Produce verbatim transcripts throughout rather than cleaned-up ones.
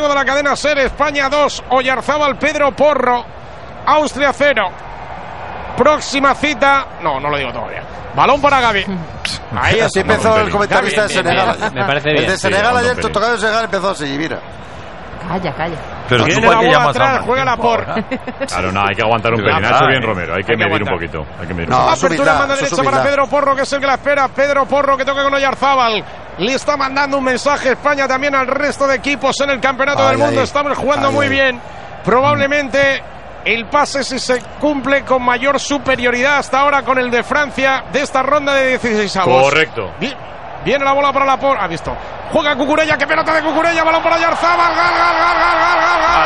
informativo de la cadena SER. España dos, Oyarzábal, Pedro Porro. Austria cero. Próxima cita. No, no lo digo todavía. Balón para Gavi. Ahí así empezó el comentarista de Senegal. Me parece bien. El de Senegal ayer, tocado de Senegal, empezó así, mira. Calla, calla. Pero tiene la bola atrás, juega la por. Claro, no, hay que aguantar un pelín. Ha hecho bien Romero, hay que medir un poquito. Hay que medir No, un poquito. Apertura en banda derecha para Pedro Porro, que es el que la espera. Pedro Porro, que toca con Oyarzábal. Le está mandando un mensaje España también al resto de equipos en el Campeonato ay, del Mundo. ay, Estamos jugando ay, muy ay. bien. Probablemente el pase, si se cumple, con mayor superioridad hasta ahora con el de Francia de esta ronda de dieciséis avos. Correcto. Bien. Viene la bola para la por. Ha visto. Juega Cucurella. Qué pelota de Cucurella. Balón para Oyarzábal. Gol, gol, gol, gol, gol, gol, gol,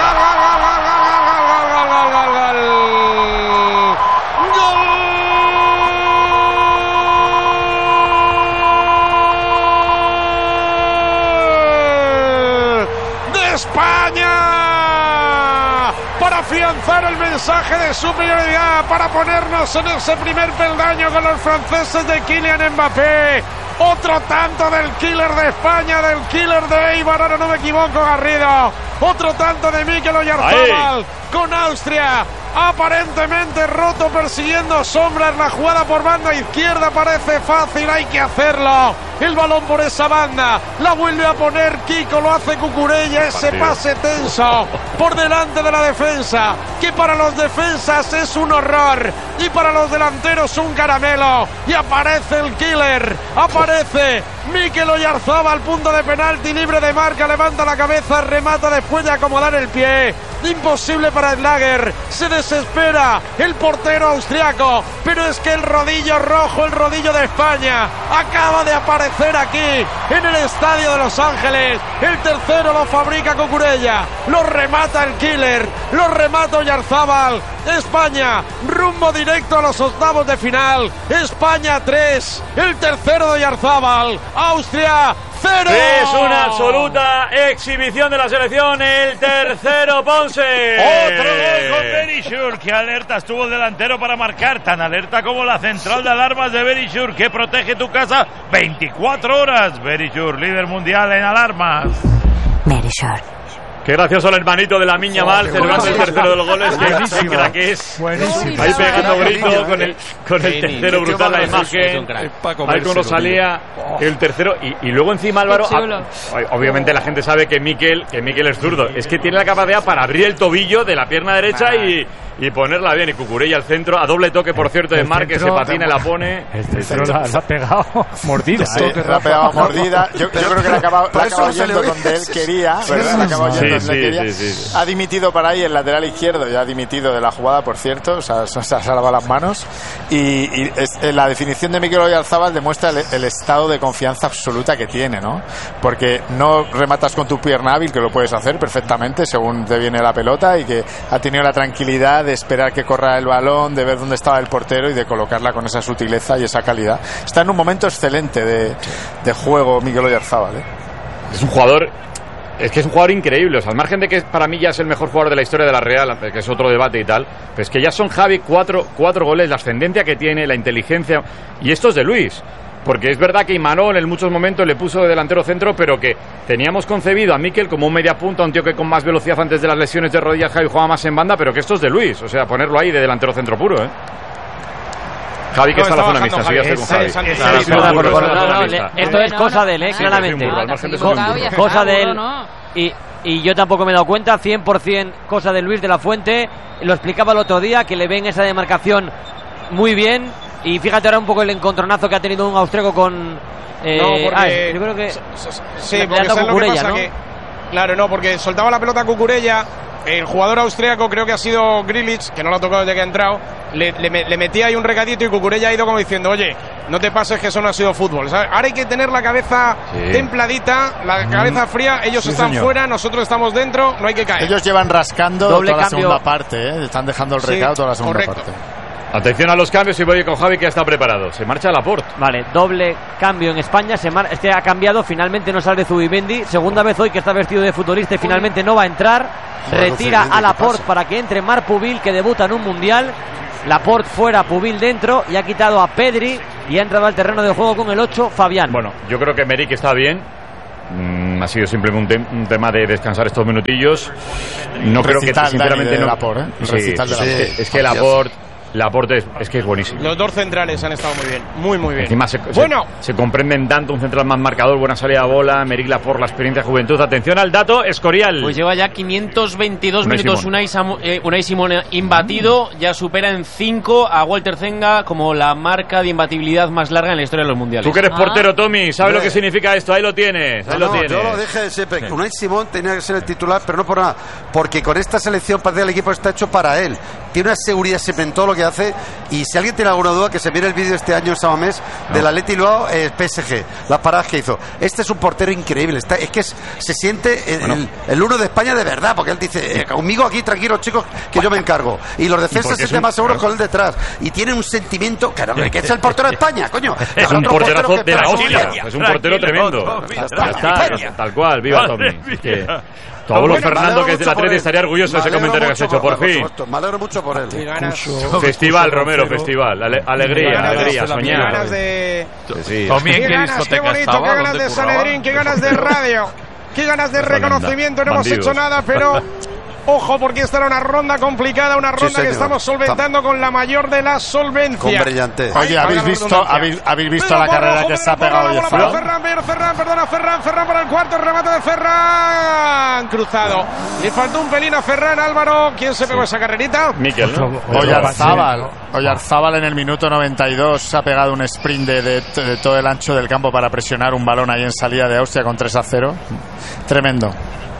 gol, gol, gol, gol, gol de España para afianzar el mensaje de superioridad, para ponernos en ese primer peldaño con los franceses de Kylian Mbappé. Otro tanto del killer de España, del killer de Eibar, ahora no me equivoco, Garrido. Otro tanto de Mikel Oyarzábal con Austria. Aparentemente roto, persiguiendo sombras. La jugada por banda izquierda parece fácil, hay que hacerlo. El balón por esa banda, la vuelve a poner Kiko, lo hace Cucurella. Ese pase tenso por delante de la defensa, que para los defensas es un horror y para los delanteros un caramelo. Y aparece el killer, aparece Mikel Oyarzábal, punto de penalti, libre de marca, levanta la cabeza, remata después de acomodar el pie. Imposible para Schlager, se desespera el portero austriaco, pero es que el rodillo rojo, el rodillo de España, acaba de aparecer aquí en el estadio de Los Ángeles. El tercero lo fabrica Cucurella, lo remata el killer, lo remata Oyarzábal. España rumbo directo a los octavos de final. España tres, el tercero de Oyarzábal. Austria cero. Es una absoluta exhibición de la selección. El tercero, Ponce. Otro gol con Berishour. Qué alerta estuvo el delantero para marcar. Tan alerta como la central de alarmas de Berishour, que protege tu casa veinticuatro horas. Berishour, líder mundial en alarmas. Berishour. Qué gracioso el hermanito de la Miña Mal celebrando el tercero de los goles. Qué crack es. Buenísimo. Ahí pegando grito con el, con el tercero, brutal la imagen. Ahí como salía el tercero. Y, y luego encima Álvaro, a, obviamente la gente sabe que Mikel, que Mikel es zurdo. Es que tiene la capacidad para abrir el tobillo de la pierna derecha y, y ponerla bien. Y Cucurella al centro, a doble toque, por cierto, de Mar, que se patina y la pone. El tercero la, la ha pegado mordida. Sí, la ha pegado mordida. Yo, yo creo que la ha acabado, la ha acabado yendo donde él quería, ¿verdad? La ha acabado yendo donde él quería. Sí, sí. Ha dimitido para ahí el lateral izquierdo, ya ha dimitido de la jugada, por cierto, o sea, se ha salvado las manos. Y, y es, la definición de Mikel Oyarzábal demuestra el, el estado de confianza absoluta que tiene, ¿no? Porque no rematas con tu pierna hábil, que lo puedes hacer perfectamente según te viene la pelota, y que ha tenido la tranquilidad de esperar que corra el balón, de ver dónde estaba el portero y de colocarla con esa sutileza y esa calidad. Está en un momento excelente de, de juego Mikel Oyarzábal, ¿eh? Es un jugador. Es que es un jugador increíble, o sea, al margen de que para mí ya es el mejor jugador de la historia de la Real, que es otro debate y tal, pues que ya son Javi cuatro, cuatro goles, la ascendencia que tiene, la inteligencia, y esto es de Luis, porque es verdad que Imanol en muchos momentos le puso de delantero centro, pero que teníamos concebido a Mikel como un media punta, un tío que con más velocidad antes de las lesiones de rodillas Javi jugaba más en banda, pero que esto es de Luis, o sea, ponerlo ahí de delantero centro puro, ¿eh? Javi, que está en la zona mixta, sigue con Javi. Esto es cosa de él, ¿eh? Claramente. Cosa de él. Y, y yo tampoco me he dado cuenta, cien por ciento cosa de Luis de la Fuente. Lo explicaba el otro día, que le ven esa demarcación muy bien. Y fíjate ahora un poco el encontronazo que ha tenido un austríaco con... Eh, no, porque... Ah, yo creo que... Sí, porque ¿sabes lo que pasa? ¿No? Que, claro, no, porque soltaba la pelota a Cucurella. El jugador austríaco, creo que ha sido Grealish, que no lo ha tocado desde que ha entrado, le, le, le metía ahí un recadito y Cucurella ha ido como diciendo, oye, no te pases que eso no ha sido fútbol, ¿sabes? Ahora hay que tener la cabeza sí. templadita, la mm. cabeza fría, ellos sí, están señor. fuera, nosotros estamos dentro, no hay que caer. Ellos llevan rascando Doble toda cambio. la segunda parte, ¿eh? Están dejando el recado sí, toda la segunda correcto. parte. Atención a los cambios y voy con Javi, que ya está preparado. Se marcha Laporte. Vale, doble cambio en España. Se mar... Este ha cambiado, finalmente no sale Zubimendi. Segunda vez hoy que está vestido de futbolista y finalmente no va a entrar. Retira a Laporte para que entre Marc Pubil, que debuta en un mundial. Laporte fuera, Pubil dentro, y ha quitado a Pedri y ha entrado al terreno de juego con el ocho, Fabián. Bueno, yo creo que Meric está bien. Mm, Mm, ha sido simplemente un, te- un tema de descansar estos minutillos. No creo que sinceramente no. Laporte, ¿eh? Sí, sí, es, es que Laporte Laporte es, es que es buenísimo. Los dos centrales han estado muy bien, muy muy bien. Encima se, bueno, se, se comprenden tanto, un central más marcador, buena salida de bola, Meric Laporte, la experiencia, juventud. Atención al dato, Escorial. Pues lleva ya quinientos veintidós Unai minutos Simón. Unai, Samu, eh, Unai Simón imbatido, ya supera en cinco a Walter Zenga como la marca de imbatibilidad más larga en la historia de los mundiales. Tú que eres Ah. portero, Tommy, ¿sabes Hombre. lo que significa esto? Ahí lo tienes, ahí No, lo no, tienes. yo lo dije siempre. Sí. Unai Simón tenía que ser el titular, pero no por nada. Porque con esta selección parte del equipo está hecho para él. Tiene una seguridad siempre en todo lo que hace. Y si alguien tiene alguna duda, que se mire el vídeo este año, sábado mes, no. del Atleti Bilbao eh, P S G. Las paradas que hizo. Este es un portero increíble. Está, es que es, se siente el, bueno. el, el uno de España de verdad. Porque él dice, eh, conmigo aquí, tranquilos chicos, que yo me encargo. Y los defensas se sienten más seguros con él detrás. Y tiene un sentimiento, claro, que es el portero de España, coño. Es un porterazo portero de la hostia. España. Es un portero tremendo. Ya está, tal cual, viva Tommy. Es que tu abuelo Bueno, Fernando, que es del Atleti, estaría orgulloso de ese comentario que has hecho, por fin. Me alegro mucho por él. Festival, Romero, festival. Ale- alegría, alegría, qué soñar. ganas de... Sí. Tommy, ¿en Qué qué ganas, qué discoteca bonito, estaba? qué ganas ¿Dónde de curraba? Sanedrín, qué ganas de radio, qué ganas de Tremenda. reconocimiento. No hemos Bandidos. hecho nada, pero ojo, porque esta era una ronda complicada, una ronda Sí, que señor. estamos solventando con la mayor de las solvencias. Con brillante. Oye, ¿habéis visto, habéis, habéis visto Pedro la carrera Porro, que Pedro se ha Porro, pegado la hoy bola para Ferran? Ferran, Pedro Ferran, perdona, Ferran, Ferran para el cuarto, el remate de Ferran, cruzado. Le faltó un pelín a Ferran, Álvaro. ¿Quién se pegó esa carrerita? Miquel, ¿no? Oyarzábal. Oyarzábal en el minuto noventa y dos se ha pegado un sprint de, de, de todo el ancho del campo para presionar un balón ahí en salida de Austria con tres a cero. Tremendo.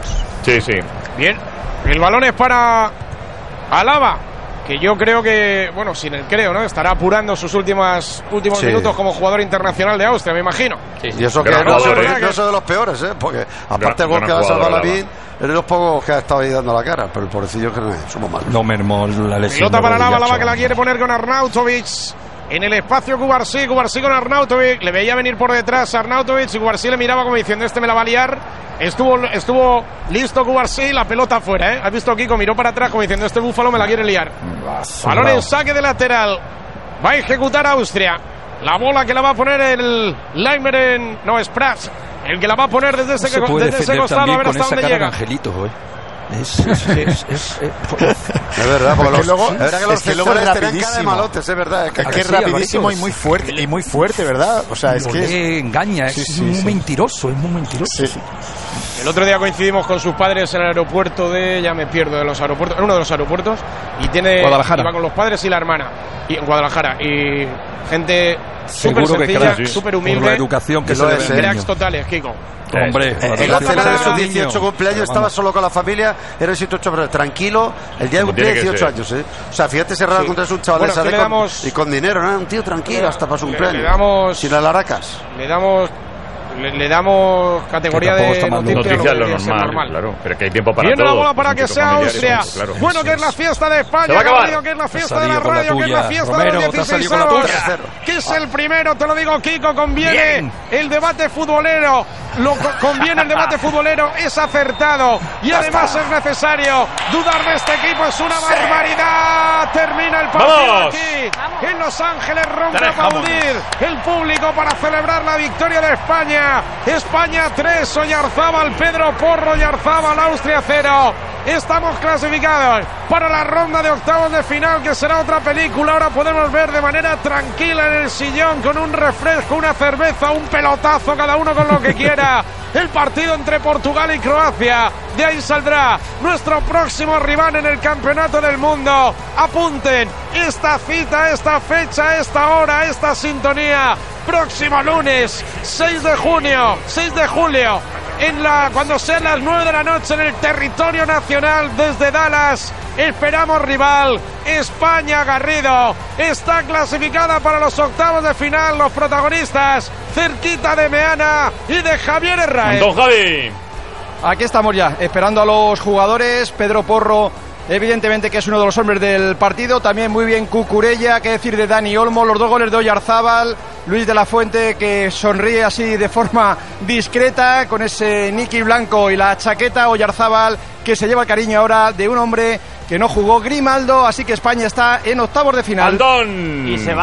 Sí, sí. Bien, el balón es para Alaba, que yo creo que, bueno, sin el creo, ¿no? Estará apurando sus últimas últimos Sí. minutos como jugador internacional de Austria, me imagino. Y eso que Gran no, jugador, no, ¿eh? no soy de los peores, ¿eh? Porque aparte el Gran- gol que ha gran salvado jugador, la vida, es de los pocos que ha estado ahí dando la cara. Pero el pobrecillo que no es, somos malos. No mermó la lesión. Pelota de para Alaba, rodilla, Alaba que la chaval. quiere poner con Arnautovic. En el espacio Cubarsí, Cubarsí con Arnautovic. Le veía venir por detrás a Arnautovic y Cubarsí le miraba como diciendo, este me la va a liar. Estuvo, estuvo listo Cubarsí, la pelota fuera, ¿eh? ¿Has visto Kiko? Miró para atrás como diciendo, este búfalo me la quiere liar. Balón en saque de lateral. Va a ejecutar Austria. La bola que la va a poner el Leimeren, no, es Prats. El que la va a poner desde ese, Se puede desde ese defender costado a también ver con hasta esa dónde cara de llega. Angelito, ¿eh? Es, es, es, es, eh, Es verdad, porque Es que los, luego- es verdad que los es que luego es centrales tenían cara de rapidísimo. malotes, es verdad. Es que, Es que es sí, rapidísimo y Alvarito. muy fuerte, y muy fuerte, ¿verdad? O sea, es lo que es... lee, engaña, Sí, es sí, muy sí. mentiroso, es muy mentiroso. Sí. El otro día coincidimos con sus padres en el aeropuerto de, ya me pierdo de los aeropuertos, en uno de los aeropuertos, y tiene, Guadalajara. iba con los padres y la hermana, y en Guadalajara, y gente súper Seguro que sencilla, crack, súper por la humilde, educación que Y se lo le es, ve ¿eh? al cracks niño. totales, Kiko. Hombre, En educación la cena de para sus el niño. dieciocho cumpleaños Vamos. estaba solo con la familia, era dieciocho, pero tranquilo, el día de Como tiene cumpleaños que dieciocho ser. años, ¿eh? O sea, fíjate, cerrar Sí. contra un chaval Bueno, de esa ¿qué edad le con- damos? y con dinero, ¿no? Un tío tranquilo hasta para su Le- cumpleaños. le damos- Sin las laracas. Le damos, le, le damos categoría Que tampoco de está mal, ¿no? noticia, Noticias lo debería ser normal, claro. Pero que hay tiempo para Viene todo. la bola para Un que chico sea familiar, Austria. eso, claro. Bueno, que es la fiesta de Se España, va a acabar. Garrido, que es la fiesta de la salido con la radio, que es la tuya. fiesta Romero, de te los has dieciséis salido con la avos. tuya. Que es el primero, te lo digo, Kiko, conviene Bien. el debate futbolero. Lo co- conviene el debate futbolero, es acertado y además es necesario. Dudar de este equipo es una barbaridad. Termina el partido ¡Vamos! aquí en Los Ángeles, rompe Dale, a aplaudir el público para celebrar la victoria de España. España tres, Oyarzábal, Pedro Porro, Oyarzábal, Austria cero. Estamos clasificados para la ronda de octavos de final, que será otra película. Ahora podemos ver de manera tranquila en el sillón, con un refresco, una cerveza, un pelotazo, cada uno con lo que quiera, el partido entre Portugal y Croacia. De ahí saldrá nuestro próximo rival en el Campeonato del Mundo. Apunten esta cita, esta fecha, esta hora, esta sintonía. Próximo lunes, seis de junio, seis de julio, en la, cuando sean las nueve de la noche, en el territorio nacional desde Dallas. Esperamos rival. España, Garrido, está clasificada para los octavos de final. Los protagonistas cerquita de Meana y de Javier Herrera. Don Javi. Aquí estamos ya, esperando a los jugadores. Pedro Porro, evidentemente que es uno de los hombres del partido. También muy bien Cucurella, qué decir de Dani Olmo. Los dos goles de Oyarzábal. Luis de la Fuente, que sonríe así de forma discreta con ese Niki blanco y la chaqueta. Oyarzábal, que se lleva el cariño ahora de un hombre que no jugó, Grimaldo. Así que España está en octavos de final. Andón. Y se va,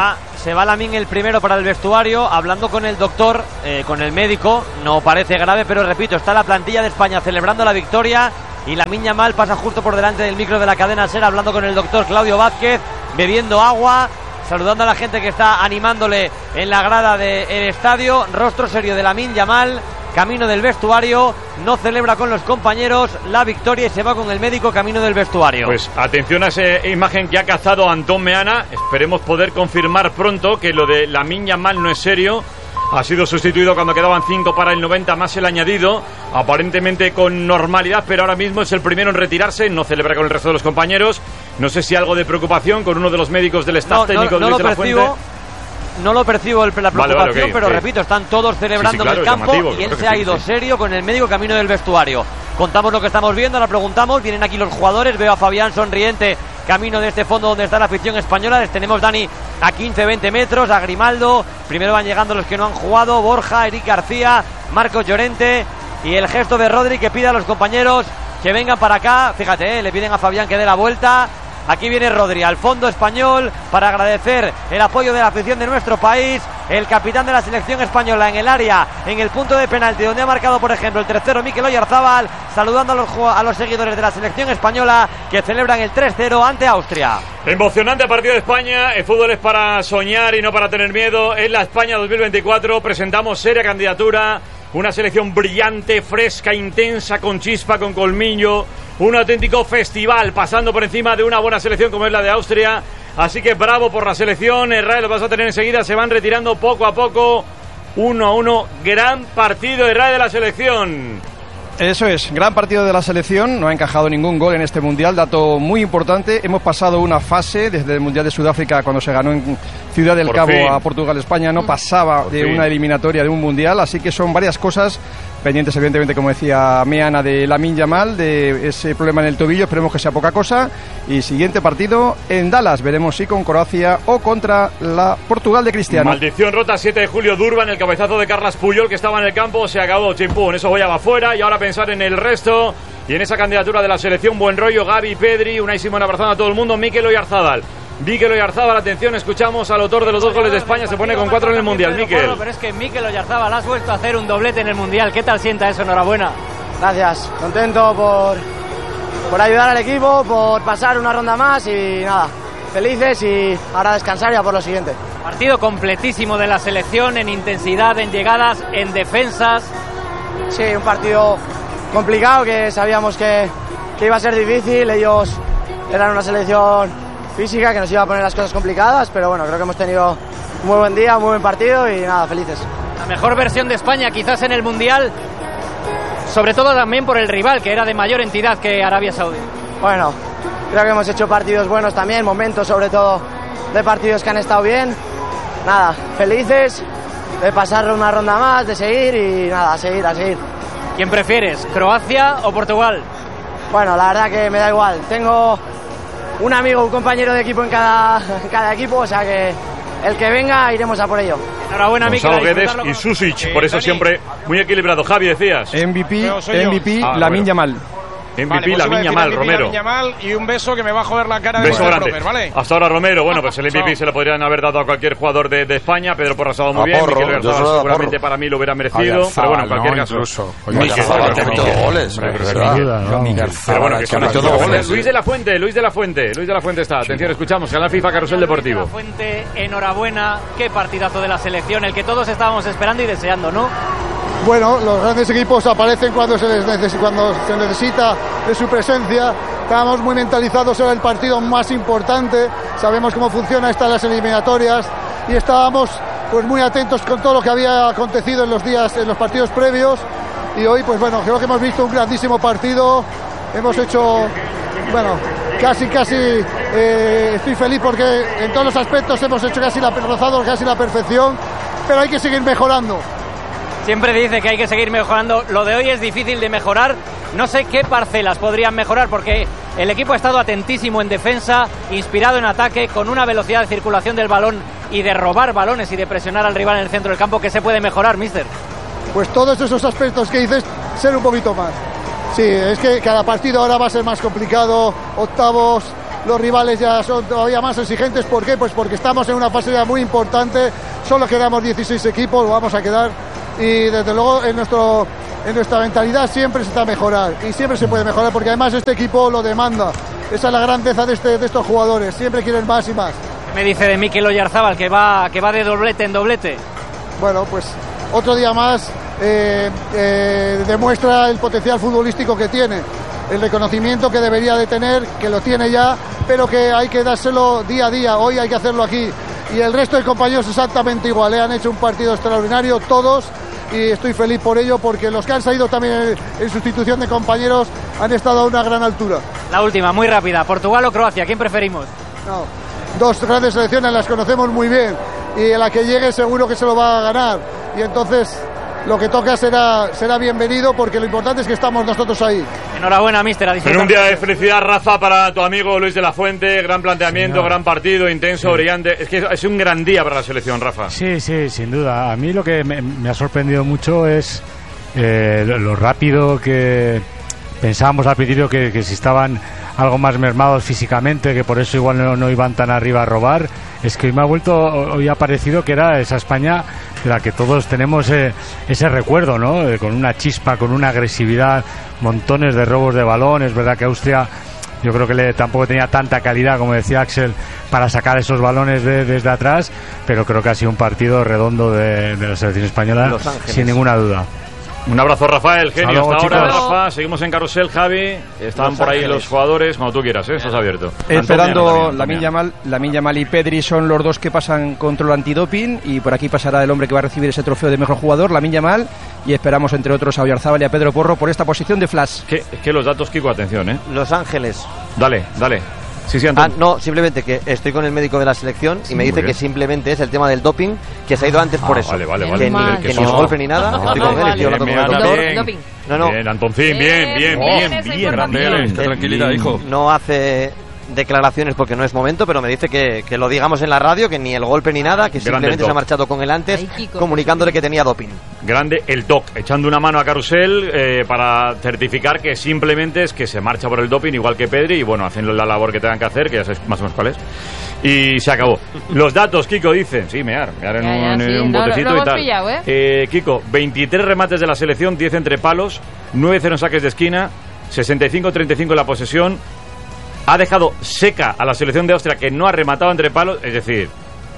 Se va Lamine el primero para el vestuario, hablando con el doctor, eh, con el médico. No parece grave, pero repito, está la plantilla de España celebrando la victoria. Y Lamine Yamal pasa justo por delante del micro de la cadena SER, hablando con el doctor Claudio Vázquez, bebiendo agua, saludando a la gente que está animándole en la grada del estadio. Rostro serio de Lamine Yamal, camino del vestuario, no celebra con los compañeros la victoria y se va con el médico camino del vestuario. Pues atención a esa imagen que ha cazado Antón Meana. Esperemos poder confirmar pronto que lo de Lamine Yamal no es serio. Ha sido sustituido cuando quedaban cinco para el noventa, más el añadido, aparentemente con normalidad, pero ahora mismo es el primero en retirarse, no celebra con el resto de los compañeros. No sé si algo de preocupación con uno de los médicos del staff no, técnico no, de no Luis de la Fuente. No lo percibo el, la preocupación, vale, vale, okay, pero okay. repito, están todos celebrando sí, sí, claro, en el campo llamativo, y él se ha ido sí. serio con el médico camino del vestuario. Contamos lo que estamos viendo, ahora preguntamos, vienen aquí los jugadores, veo a Fabián sonriente camino de este fondo donde está la afición española. Les tenemos, Dani, a quince veinte metros, a Grimaldo, primero van llegando los que no han jugado, Borja, Eric García, Marcos Llorente, y el gesto de Rodri que pide a los compañeros que vengan para acá. Fíjate, eh, le piden a Fabián que dé la vuelta. Aquí viene Rodri al fondo español para agradecer el apoyo de la afición de nuestro país. El capitán de la selección española en el área, en el punto de penalti donde ha marcado, por ejemplo, el tercero Mikel Oyarzabal, saludando a los, a los seguidores de la selección española que celebran el tres cero ante Austria. Emocionante partido de España. El fútbol es para soñar y no para tener miedo. En la España dos mil veinticuatro presentamos seria candidatura. Una selección brillante, fresca, intensa, con chispa, con colmillo. Un auténtico festival, pasando por encima de una buena selección como es la de Austria. Así que bravo por la selección. Israel lo vas a tener enseguida. Se van retirando poco a poco. Uno a uno. Gran partido de Israel de la selección. Eso es, gran partido de la selección, no ha encajado ningún gol en este Mundial, dato muy importante. Hemos pasado una fase desde el Mundial de Sudáfrica, cuando se ganó en Ciudad del Por Cabo fin. a Portugal-España, no pasaba Por de fin. una eliminatoria de un Mundial, así que son varias cosas pendientes, evidentemente, como decía Meana, de Lamine Yamal, de ese problema en el tobillo, esperemos que sea poca cosa. Y siguiente partido en Dallas, veremos si con Croacia o contra la Portugal de Cristiano. Maldición rota, siete de julio, Durban, el cabezazo de Carles Puyol, que estaba en el campo, se acabó, chimpún, eso ya va fuera, y ahora pensar en el resto, y en esa candidatura de la selección, buen rollo, Gavi, Pedri, Unai Simón abrazando a todo el mundo, Mikel Oyarzabal. Mikel Oyarzabal, atención, escuchamos al autor de los dos goles de España, se pone con cuatro en el Mundial, Mikel. Pero es que Mikel Oyarzabal has vuelto a hacer un doblete en el Mundial, ¿qué tal sienta eso? Enhorabuena. Gracias, contento por, por ayudar al equipo, por pasar una ronda más y nada, felices y ahora descansar ya por lo siguiente. Partido completísimo de la selección en intensidad, en llegadas, en defensas. Sí, un partido complicado que sabíamos que, que iba a ser difícil, ellos eran una selección física que nos iba a poner las cosas complicadas, pero bueno, creo que hemos tenido un muy buen día, un muy buen partido y nada, felices. La mejor versión de España quizás en el Mundial, sobre todo también por el rival, que era de mayor entidad que Arabia Saudí. Bueno, creo que hemos hecho partidos buenos también, momentos sobre todo de partidos que han estado bien. Nada, felices de pasar una ronda más, de seguir y nada, a seguir, a seguir. ¿Quién prefieres, Croacia o Portugal? Bueno, la verdad que me da igual, tengo un amigo, un compañero de equipo en cada, en cada equipo, o sea que el que venga iremos a por ello. Enhorabuena, Mikel. Gonzalo Guedes y Susic, por eso siempre muy equilibrado. Javi, decías. M V P, M V P, ah, Lamine Yamal. M V P, vale, Lamine Yamal, Romero. Yamal y un beso que me va a joder la cara de beso grande. Roper, ¿vale? Hasta ahora Romero, bueno, pues el M V P se lo podrían haber dado a cualquier jugador de, de España. Pedro Porro ha estado muy a bien, porro, Mikel Oyarzabal seguramente para mí lo hubiera merecido, Oyarzabal, pero bueno, en cualquier no, caso. Incluso. Oyarzabal que ha metido goles, pero bueno, que son goles. Luis de la Fuente, Luis de la Fuente, Luis de la Fuente está. Atención, escuchamos, Canal FIFA Carrusel Deportivo. Luis de la Fuente, enhorabuena, qué partidazo de la selección, el que todos estábamos esperando y deseando, ¿no? Bueno, los grandes equipos aparecen cuando se, les neces- cuando se necesita de su presencia. Estábamos muy mentalizados, era el partido más importante. Sabemos cómo funciona estas las eliminatorias y estábamos pues muy atentos con todo lo que había acontecido en los días, en los partidos previos. Y hoy, pues bueno, creo que hemos visto un grandísimo partido. Hemos hecho, bueno, casi, casi, eh, estoy feliz porque en todos los aspectos hemos hecho casi la, rozado casi la perfección, pero hay que seguir mejorando. Siempre dice que hay que seguir mejorando. Lo de hoy es difícil de mejorar. No sé qué parcelas podrían mejorar porque el equipo ha estado atentísimo en defensa, inspirado en ataque, con una velocidad de circulación del balón y de robar balones y de presionar al rival en el centro del campo. ¿Qué se puede mejorar, mister? Pues todos esos aspectos que dices, ser un poquito más. Sí, es que cada partido ahora va a ser más complicado. Octavos, los rivales ya son todavía más exigentes. ¿Por qué? Pues porque estamos en una fase ya muy importante, solo quedamos dieciséis equipos, lo vamos a quedar, y desde luego en nuestro en nuestra mentalidad siempre se está a mejorar, y siempre se puede mejorar, porque además este equipo lo demanda. Esa es la grandeza de, este, de estos jugadores, siempre quieren más y más. Me dice de Mikel Oyarzábal que va, que va de doblete en doblete. Bueno, pues otro día más eh, eh, demuestra el potencial futbolístico que tiene, el reconocimiento que debería de tener, que lo tiene ya, pero que hay que dárselo día a día. Hoy hay que hacerlo aquí, y el resto de compañeros exactamente igual, ¿eh? Han hecho un partido extraordinario todos, y estoy feliz por ello, porque los que han salido también en, en sustitución de compañeros han estado a una gran altura. La última, muy rápida, ¿Portugal o Croacia? ¿Quién preferimos? No, dos grandes selecciones, las conocemos muy bien, y a la que llegue seguro que se lo va a ganar, y entonces lo que toca será, será bienvenido, porque lo importante es que estamos nosotros ahí. Enhorabuena, míster. En un día de felicidad, Rafa, para tu amigo Luis de la Fuente. Gran planteamiento, sí, gran partido, intenso, sí, brillante. Es que es un gran día para la selección, Rafa. Sí, sí, sin duda. A mí lo que me, me ha sorprendido mucho es eh, lo, lo rápido que pensábamos al principio que, que si estaban algo más mermados físicamente, que por eso igual no, no iban tan arriba a robar. Es que hoy me ha vuelto, hoy ha parecido que era esa España de la que todos tenemos eh, ese recuerdo, ¿no? Eh, con una chispa, con una agresividad, montones de robos de balón. Es verdad que Austria, yo creo que le, tampoco tenía tanta calidad, como decía Axel, para sacar esos balones de, desde atrás, pero creo que ha sido un partido redondo de, de la selección española, sin ninguna duda. Un abrazo, Rafael, genio. Hasta, hasta luego, ahora, chicos. Rafa. Seguimos en Carrusel, Javi. Están Los por ahí Ángeles. los jugadores. Cuando tú quieras, ¿eh? Estás abierto. Esperando Lamine Yamal, Lamine Yamal y Pedri son los dos que pasan control antidoping, y por aquí pasará el hombre que va a recibir ese trofeo de mejor jugador, Lamine Yamal, y esperamos entre otros a Oyarzábal y a Pedro Porro por esta posición de flash. Que, que los datos, Kiko, atención, ¿eh? Los Ángeles. Dale, dale. Sí, sí, Antón. Ah, no, simplemente que estoy con el médico de la selección y Sí, me dice muy que bien. simplemente es el tema del doping, que se ha ido antes Ah, por eso. vale, vale, que vale. ni, Mal. que Que ni no. os golpe ni nada. No, estoy no, con él, vale. estoy hablando Bien, con el bien, doctor. bien. No, no. Bien, Antoncín, bien, bien, bien, bien, bien. Grande, Qué tranquilidad, hijo. No hace declaraciones porque no es momento, pero me dice que, que lo digamos en la radio, que ni el golpe ni nada, que Grande simplemente el se ha doc. marchado con él antes, comunicándole que tenía doping. Grande el doc, echando una mano a Carusel eh, para certificar que simplemente es que se marcha por el doping, igual que Pedri, y bueno, hacen la labor que tengan que hacer, que ya sabéis más o menos cuál es. Y se acabó. Los datos, Kiko, dicen. Sí, mear. Mear en Ya, ya, un, sí. en un No, lo- botecito lo y hemos tal. pillado, ¿eh? Eh, Kiko, veintitrés remates de la selección, diez entre palos, nueve cero en saques de esquina, sesenta y cinco treinta y cinco en la posesión. Ha dejado seca a la selección de Austria, que no ha rematado entre palos. Es decir,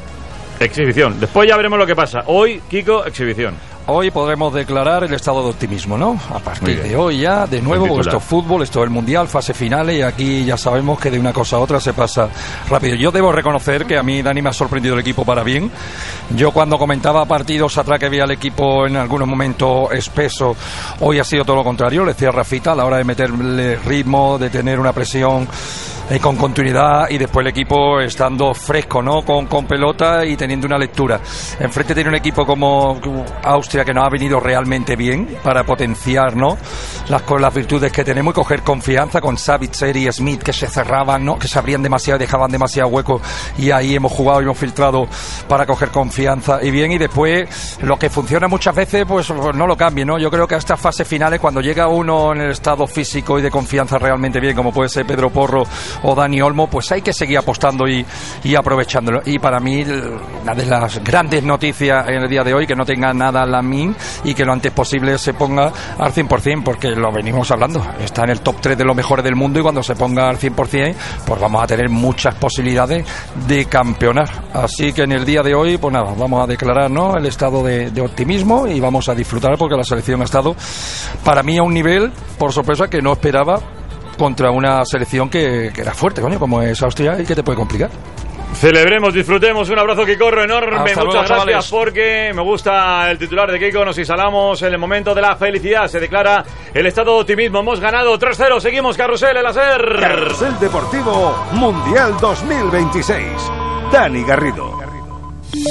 exhibición. Después ya veremos lo que pasa. Hoy, Kiko, exhibición. Hoy podremos declarar el estado de optimismo, ¿no? A Muy partir bien. de hoy ya, de nuevo, Buen porque titular. esto es fútbol, esto es el Mundial, fase finales, y aquí ya sabemos que de una cosa a otra se pasa rápido. Yo debo reconocer que a mí, Dani, me ha sorprendido el equipo para bien. Yo cuando comentaba partidos atrás que veía el equipo en algunos momentos espeso, hoy ha sido todo lo contrario. Le decía a Rafita, a la hora de meterle ritmo, de tener una presión eh, con continuidad, y después el equipo estando fresco, ¿no? Con, con pelota y teniendo una lectura. Enfrente tiene un equipo como Austria que nos ha venido realmente bien para potenciar, ¿no? Las, con las virtudes que tenemos y coger confianza con Savitzer y Smith, que se cerraban, ¿no? Que se abrían demasiado y dejaban demasiado hueco, y ahí hemos jugado y hemos filtrado para coger confianza y bien. Y después lo que funciona muchas veces pues no lo cambie, ¿no? Yo creo que a estas fases finales, cuando llega uno en el estado físico y de confianza realmente bien, como puede ser Pedro Porro o Dani Olmo, pues hay que seguir apostando y, y aprovechándolo. Y para mí una de las grandes noticias en el día de hoy, que no tenga nada Lamine y que lo antes posible se ponga al cien por ciento, porque lo venimos hablando, está en el top tres de los mejores del mundo, y cuando se ponga al cien por ciento pues vamos a tener muchas posibilidades de campeonar. Así que en el día de hoy pues nada, vamos a declarar, ¿no?, el estado de, de optimismo, y vamos a disfrutar, porque la selección ha estado para mí a un nivel, por sorpresa, que no esperaba, contra una selección que, que era fuerte, coño, como es Austria, y que te puede complicar. Celebremos, disfrutemos. Un abrazo, Kikorro, enorme. Hasta Muchas luego, gracias, chavales. porque me gusta el titular de Kiko. Nos instalamos en el momento de la felicidad. Se declara el estado de optimismo. Hemos ganado tres cero. Seguimos Carrusel, el láser. Carrusel Deportivo Mundial dos mil veintiséis. Dani Garrido.